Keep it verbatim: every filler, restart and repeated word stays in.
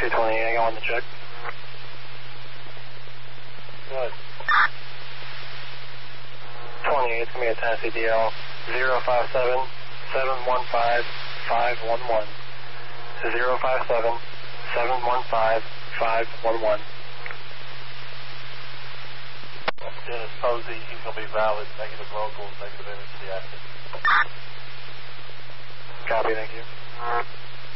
two twenty, I got on the check. Good. twenty-eight, it's going to be a Tennessee D L zero five seven, seven one five, five one one. zero five seven, seven one five, five one one. Dennis Posey, he's going to be valid, negative locals, negative image to the active. Copy, thank you.